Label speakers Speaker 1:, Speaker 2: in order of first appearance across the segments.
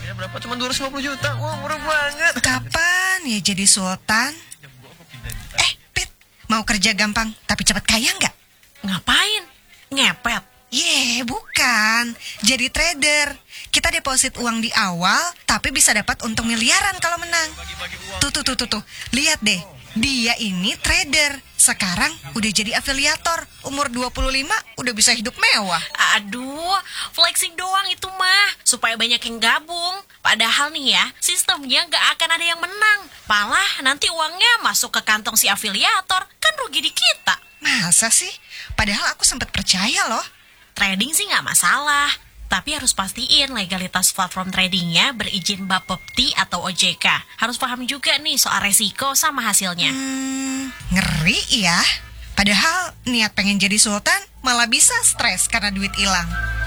Speaker 1: Ya berapa? Cuma 250 juta. Wah, murah banget.
Speaker 2: Kapan ya jadi sultan? Pit, mau kerja gampang tapi cepat kaya nggak?
Speaker 3: Ngapain? Ngepet?
Speaker 2: Bukan. Jadi trader. Kita deposit uang di awal, tapi bisa dapat untung miliaran kalau menang. Tuh. Lihat deh. Dia ini trader. Sekarang udah jadi afiliator. Umur 25 udah bisa hidup mewah.
Speaker 3: Aduh, flexing doang itu mah, supaya banyak yang gabung. Padahal nih ya, sistemnya nggak akan ada yang menang. Malah nanti uangnya masuk ke kantong si afiliator, kan rugi di kita.
Speaker 2: Masa sih? Padahal aku sempat percaya loh.
Speaker 3: Trading sih nggak masalah, tapi harus pastiin legalitas platform tradingnya berizin Bapepti atau OJK. Harus paham juga nih soal resiko sama hasilnya.
Speaker 2: Ngeri ya. Padahal niat pengen jadi sultan malah bisa stres karena duit hilang.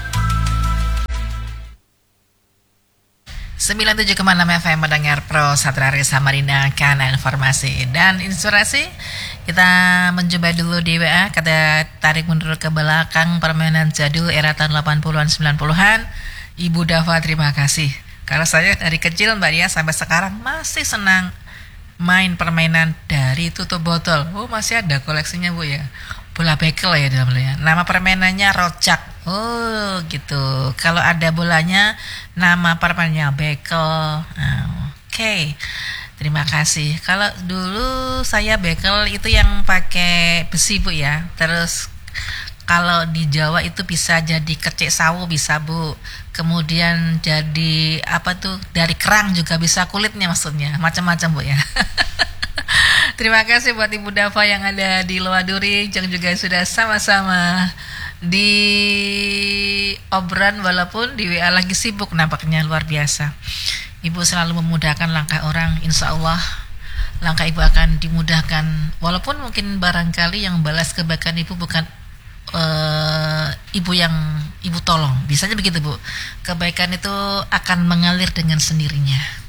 Speaker 4: 97,6 FM mendengar Pro Satrari Samarinda, karena informasi dan inspirasi. Kita mencoba dulu di WA. Kata tarik mundur ke belakang permainan jadul era tahun 80-an 90-an. Ibu Dava, terima kasih. Karena saya dari kecil Mbak Dia sampai sekarang masih senang main permainan dari tutup botol. Oh, masih ada koleksinya Bu ya. Bola bekel ya dalamnya. Nama permainannya rocak. Oh gitu. Kalau ada bolanya, nama permainannya bekel. Oke. Terima kasih. Kalau dulu saya bekel itu yang pakai besi Bu ya. Terus kalau di Jawa itu bisa jadi kecik sawo bisa Bu. Kemudian jadi apa tuh, dari kerang juga bisa, kulitnya maksudnya. Macam-macam Bu ya. Terima kasih buat Ibu Dava yang ada di Loaduri, yang juga sudah sama-sama di obrolan walaupun di WA lagi sibuk nampaknya, luar biasa. Ibu selalu memudahkan langkah orang, insya Allah langkah Ibu akan dimudahkan. Walaupun mungkin barangkali yang balas kebaikan Ibu bukan Ibu yang Ibu tolong. Biasanya begitu Bu, kebaikan itu akan mengalir dengan sendirinya.